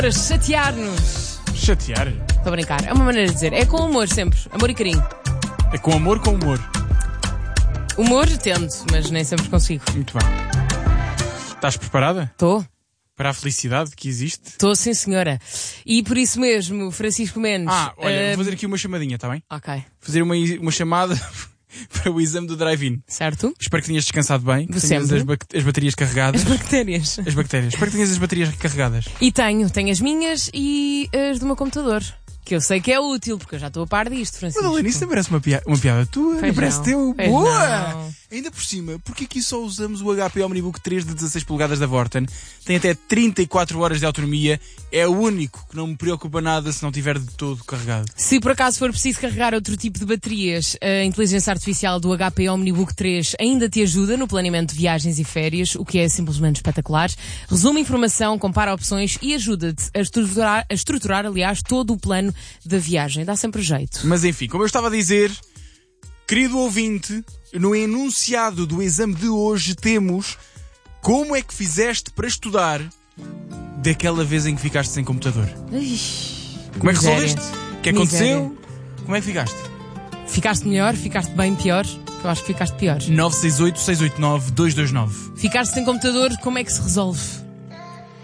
Para chatear-nos. Chatear? Estou a brincar. É uma maneira de dizer. É com humor sempre. Amor e carinho. É com amor, com humor. Humor tento, mas nem sempre consigo. Muito bem. Estás preparada? Estou. Para a felicidade que existe? Estou, sim, senhora. E por isso mesmo, Francisco Mendes... Olha, vou fazer aqui uma chamadinha, está bem? Ok. Fazer uma chamada para o exame do drive-in. Certo? Espero que tenhas descansado bem. Que tenhas Sempre. as baterias carregadas. As bactérias. As bactérias. Espero que tenhas as baterias carregadas. E tenho as minhas e as do meu computador. Que eu sei que é útil, porque eu já estou a par disto, Francisco. Mas, Helena, isso não parece uma piada tua? Pois Parece não. teu. Pois Boa! não. Ainda por cima, porque aqui só usamos o HP Omnibook 3 de 16 polegadas da Vorten? Tem até 34 horas de autonomia. É o único que não me preocupa nada se não tiver de todo carregado. Se por acaso for preciso carregar outro tipo de baterias, a inteligência artificial do HP Omnibook 3 ainda te ajuda no planeamento de viagens e férias, o que é simplesmente espetacular. Resume informação, compara opções e ajuda-te a estruturar, aliás, todo o plano da viagem. Dá sempre jeito. Mas enfim, como eu estava a dizer, querido ouvinte, no enunciado do exame de hoje temos como é que fizeste para estudar daquela vez em que ficaste sem computador. Como é que resolveste? O que aconteceu? Como é que ficaste? Ficaste melhor? Ficaste bem pior? Eu acho que ficaste pior. 968-689-229. Ficaste sem computador, como é que se resolve?